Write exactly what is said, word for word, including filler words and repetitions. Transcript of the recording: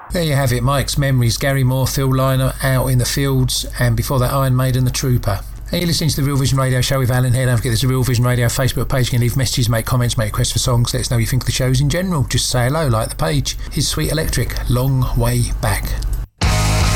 There you have it, Mike's Memories. Gary Moore, Phil Lynott, Out in the Fields, and before that Iron Maiden, The Trooper. And you're listening to the Real Vision Radio Show with Alan here. Don't forget there's a Real Vision Radio Facebook page. You can leave messages, make comments, make requests for songs. Let us know what you think of the shows in general. Just say hello, like the page. Here's Sweet Electric, Long Way Back.